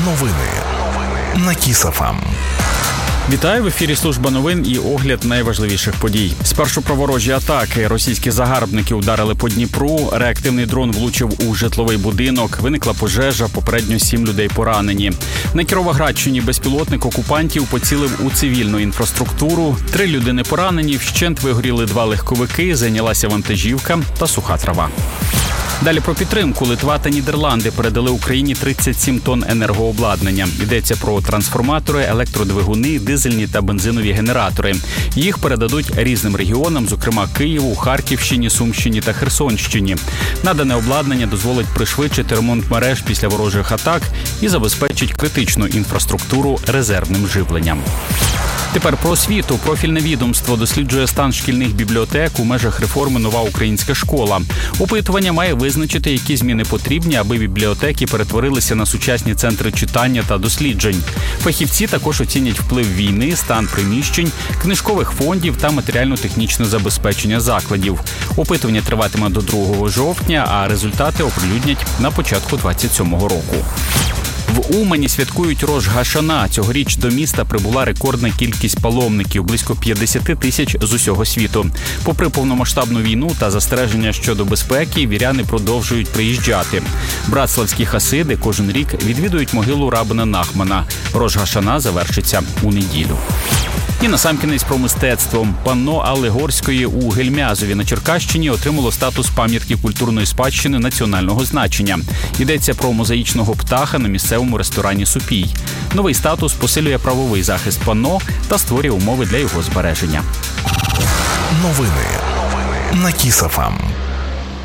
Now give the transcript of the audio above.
Новини на Kiss FM. Вітаю, в ефірі служба новин і огляд найважливіших подій. Спершу про ворожі атаки. Російські загарбники ударили по Дніпру, реактивний дрон влучив у житловий будинок, виникла пожежа, попередньо 7 людей поранені. На Кіровоградщині безпілотник окупантів поцілив у цивільну інфраструктуру. 3 людини поранені, вщент вигоріли 2 легковики, зайнялася вантажівка та суха трава. Далі про підтримку. Литва та Нідерланди передали Україні 37 тонн енергообладнання. Йдеться про трансформатори, електродвигуни, дизельні та бензинові генератори. Їх передадуть різним регіонам, зокрема Києву, Харківщині, Сумщині та Херсонщині. Надане обладнання дозволить пришвидшити ремонт мереж після ворожих атак і забезпечить критичну інфраструктуру резервним живленням. Тепер про освіту. Профільне відомство досліджує стан шкільних бібліотек у межах реформи «Нова українська школа». Опитування має визначити, які зміни потрібні, аби бібліотеки перетворилися на сучасні центри читання та досліджень. Фахівці також оцінять вплив війни, стан приміщень, книжкових фондів та матеріально-технічне забезпечення закладів. Опитування триватиме до 2 жовтня, а результати оприлюднять на початку 27-го року. В Умані святкують Рош Гашана. Цьогоріч до міста прибула рекордна кількість паломників – близько 50 тисяч з усього світу. Попри повномасштабну війну та застереження щодо безпеки, віряни продовжують приїжджати. Братславські хасиди кожен рік відвідують могилу рабина Нахмана. Рош Гашана завершиться у неділю. І насамкінець про мистецтво. Панно Алли Горської у Гельмязові на Черкащині отримало статус пам'ятки культурної спадщини національного значення. Йдеться про мозаїчного птаха на місцевому ресторані «Супій». Новий статус посилює правовий захист панно та створює умови для його збереження. Новини на Kiss FM.